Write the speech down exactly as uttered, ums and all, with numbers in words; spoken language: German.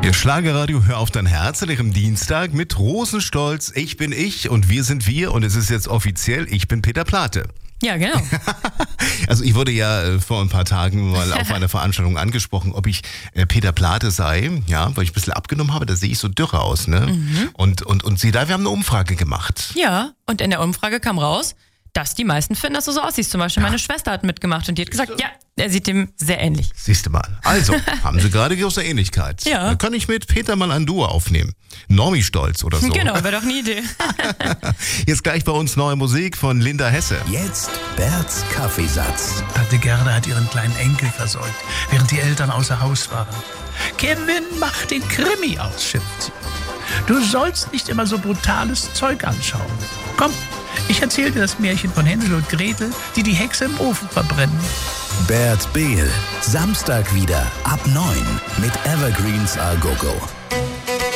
Ihr Schlagerradio, hör auf dein Herz an ihrem Dienstag mit Rosenstolz. Ich bin ich und wir sind wir und es ist jetzt offiziell, ich bin Peter Plate. Ja, genau. Also ich wurde ja äh, vor ein paar Tagen mal auf einer Veranstaltung angesprochen, ob ich äh, Peter Plate sei, ja, weil ich ein bisschen abgenommen habe, da sehe ich so dürre aus, ne? Mhm. Und, und, und sieh da, wir haben eine Umfrage gemacht. Ja, und in der Umfrage kam raus, dass die meisten finden, dass du so aussiehst. Zum Beispiel ja. Meine Schwester hat mitgemacht und die hat gesagt, ja, er sieht dem sehr ähnlich. Siehst du mal. Also, haben sie gerade große Ähnlichkeit. Ja. Dann kann ich mit Peter mal ein Duo aufnehmen. Normie Stolz oder so. Genau, wäre doch eine Idee. Jetzt gleich bei uns neue Musik von Linda Hesse. Jetzt Berts Kaffeesatz. Tante Gerda hat ihren kleinen Enkel versorgt, während die Eltern außer Haus waren. Kevin macht den Krimi aus, schimpft sie. Du sollst nicht immer so brutales Zeug anschauen. Komm, ich erzähle dir das Märchen von Hänsel und Gretel, die die Hexe im Ofen verbrennen. Bert Behl, Samstag wieder ab neun mit Evergreens A Go Go.